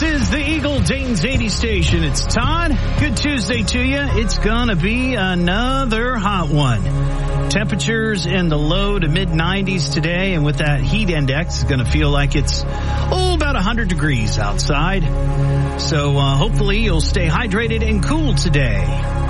is the Eagle Dayton's 80 station. It's Todd. Good Tuesday to you. It's gonna be another hot one. Temperatures in the low to mid 90s today, and with that heat index, it's gonna feel like it's about 100 degrees outside. So hopefully you'll stay hydrated and cool today.